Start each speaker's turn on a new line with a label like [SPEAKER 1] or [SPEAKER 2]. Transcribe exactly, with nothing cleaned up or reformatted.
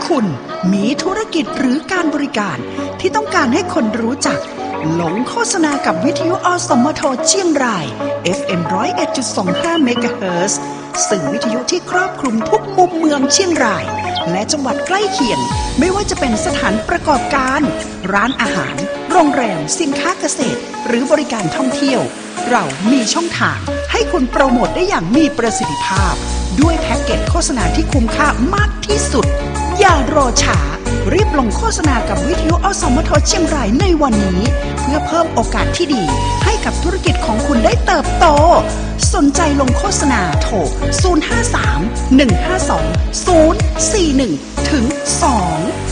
[SPEAKER 1] คุณมีธุรกิจหรือการบริการที่ต้องการให้คนรู้จักหลงโฆษณากับวิทยุอสมทเชียงราย เอฟ เอ็ม หนึ่งศูนย์เอ็ดจุดสองห้า เมกะเฮิรตซ์ สื่อวิทยุที่ครอบคลุมทุกมุมเมืองเชียงรายและจังหวัดใกล้เคียงไม่ว่าจะเป็นสถานประกอบการร้านอาหารโรงแรมสินค้าเกษตรหรือบริการท่องเที่ยวเรามีช่องทางให้คุณโปรโมทได้อย่างมีประสิทธิภาพด้วยแพ็กเกจโฆษณาที่คุ้มค่ามากที่สุดอย่ารอช้ารีบลงโฆษณากับวิทยุอสมทเชียงรายในวันนี้เพื่อเพิ่มโอกาสที่ดีให้กับธุรกิจของคุณได้เติบโตสนใจลงโฆษณาโทรศูนย์ ห้า สาม หนึ่ง ห้า สอง ศูนย์ สี่ หนึ่ง ถึง สอง